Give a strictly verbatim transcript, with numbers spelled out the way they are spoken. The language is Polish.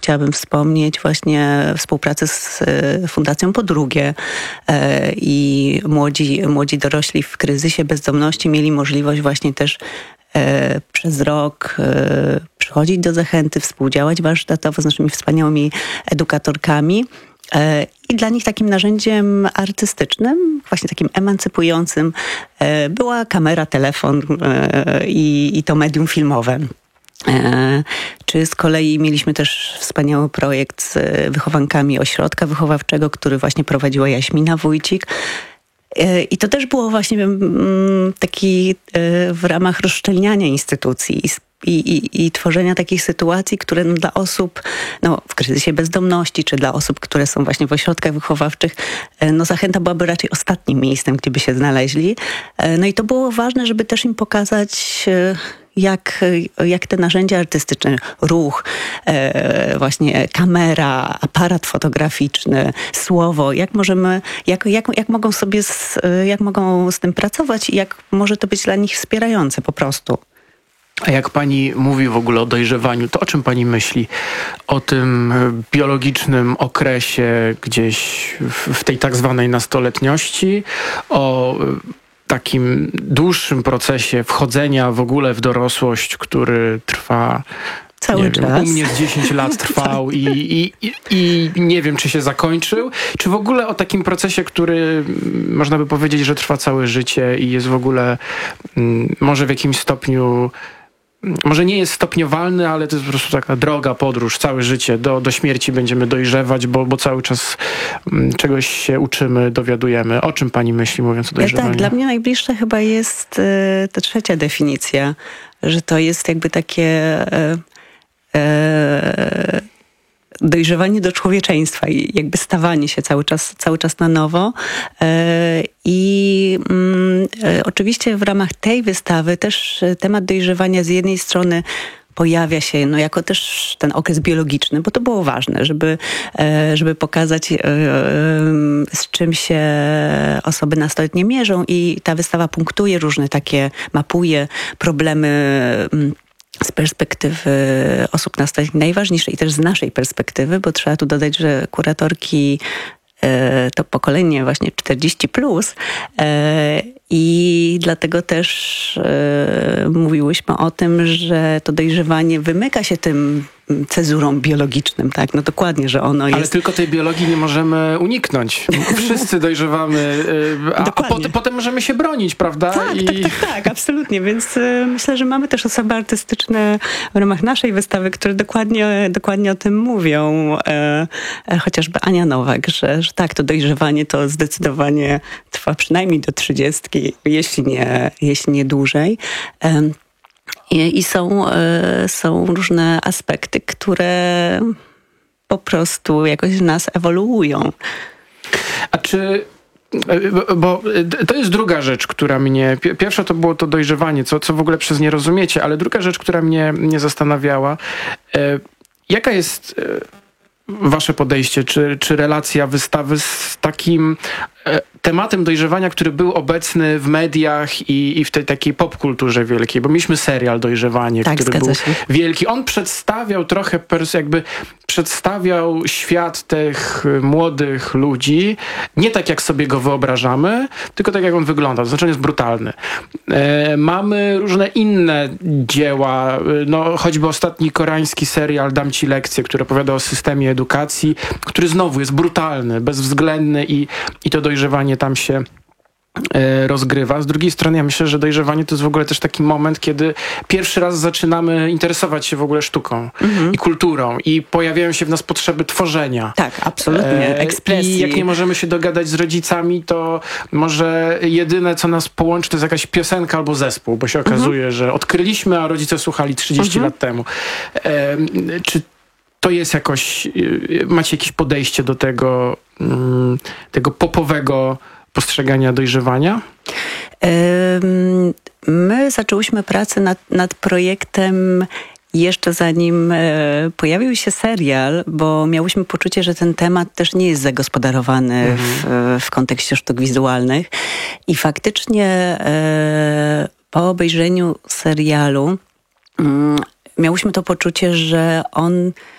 chciałabym wspomnieć właśnie współpracę z Fundacją Podrugie i młodzi, młodzi dorośli w kryzysie bezdomności mieli możliwość właśnie też przez rok przychodzić do Zachęty, współdziałać warsztatowo z naszymi wspaniałymi edukatorkami. I dla nich takim narzędziem artystycznym, właśnie takim emancypującym, była kamera, telefon i, i to medium filmowe. Czy z kolei mieliśmy też wspaniały projekt z wychowankami ośrodka wychowawczego, który właśnie prowadziła Jaśmina Wójcik. I to też było właśnie taki w ramach rozszczelniania instytucji i, i, i tworzenia takich sytuacji, które no, dla osób no, w kryzysie bezdomności, czy dla osób, które są właśnie w ośrodkach wychowawczych, no Zachęta byłaby raczej ostatnim miejscem, gdzie by się znaleźli. No i to było ważne, żeby też im pokazać, jak, jak te narzędzia artystyczne, ruch, e, właśnie kamera, aparat fotograficzny, słowo, jak możemy, jak, jak, jak mogą sobie, z, jak mogą z tym pracować i jak może to być dla nich wspierające po prostu. A jak pani mówi w ogóle o dojrzewaniu, to o czym pani myśli? O tym biologicznym okresie gdzieś w, w tej tak zwanej nastoletniości, o takim dłuższym procesie wchodzenia w ogóle w dorosłość, który trwa cały czas. Wiem, u mnie z dziesięć lat trwał i, i, i, i nie wiem, czy się zakończył, czy w ogóle o takim procesie, który można by powiedzieć, że trwa całe życie i jest w ogóle m, może w jakimś stopniu, może nie jest stopniowalny, ale to jest po prostu taka droga, podróż, całe życie. Do, do śmierci będziemy dojrzewać, bo, bo cały czas m, czegoś się uczymy, dowiadujemy. O czym pani myśli, mówiąc o dojrzewaniu? Tak, dla mnie najbliższa chyba jest y, ta trzecia definicja, że to jest jakby takie y, y, dojrzewanie do człowieczeństwa i jakby stawanie się cały czas, cały czas na nowo. I mm, oczywiście w ramach tej wystawy też temat dojrzewania z jednej strony pojawia się no, jako też ten okres biologiczny, bo to było ważne, żeby, żeby pokazać, z czym się osoby nastoletnie mierzą i ta wystawa punktuje różne takie, mapuje problemy z perspektywy osób nastoletnich najważniejsze i też z naszej perspektywy, bo trzeba tu dodać, że kuratorki to pokolenie właśnie czterdzieści plus i dlatego też mówiłyśmy o tym, że to dojrzewanie wymyka się tym cezurom biologicznym, tak? No dokładnie, że ono jest... Ale tylko tej biologii nie możemy uniknąć. Wszyscy dojrzewamy, a, a potem, potem możemy się bronić, prawda? Tak, I... tak, tak, tak, absolutnie. Więc y, myślę, że mamy też osoby artystyczne w ramach naszej wystawy, które dokładnie, dokładnie o tym mówią. E, e, chociażby Ania Nowak, że, że tak, to dojrzewanie to zdecydowanie trwa przynajmniej do trzydziestki, jeśli nie, jeśli nie dłużej. E, I, i są, y, są różne aspekty, które po prostu jakoś w nas ewoluują. A czy... Bo to jest druga rzecz, która mnie... Pierwsza to było to dojrzewanie, co, co w ogóle przez nie rozumiecie, ale druga rzecz, która mnie, mnie zastanawiała, jaka jest wasze podejście, czy, czy relacja wystawy z takim tematem dojrzewania, który był obecny w mediach i, i w tej takiej popkulturze wielkiej, bo mieliśmy serial Dojrzewanie, tak, który był się. wielki. On przedstawiał trochę, jakby przedstawiał świat tych młodych ludzi, nie tak jak sobie go wyobrażamy, tylko tak jak on wygląda. To znaczy on jest brutalny. E, mamy różne inne dzieła, no choćby ostatni koreański serial Dam ci lekcję, który opowiada o systemie edukacji, który znowu jest brutalny, bezwzględny i, i to dojrzewanie tam się rozgrywa. Z drugiej strony ja myślę, że dojrzewanie to jest w ogóle też taki moment, kiedy pierwszy raz zaczynamy interesować się w ogóle sztuką mhm. i kulturą i pojawiają się w nas potrzeby tworzenia. Tak, absolutnie. Ekspresji. I jak nie możemy się dogadać z rodzicami, to może jedyne, co nas połączy, to jest jakaś piosenka albo zespół, bo się okazuje, mhm. że odkryliśmy, a rodzice słuchali trzydzieści mhm. lat temu. E, czy to jest jakoś, macie jakieś podejście do tego, tego popowego postrzegania dojrzewania? My zaczęłyśmy pracę nad, nad projektem jeszcze zanim e, pojawił się serial, bo miałyśmy poczucie, że ten temat też nie jest zagospodarowany mhm. w, w kontekście sztuk wizualnych. I faktycznie e, po obejrzeniu serialu mm, miałyśmy to poczucie, że on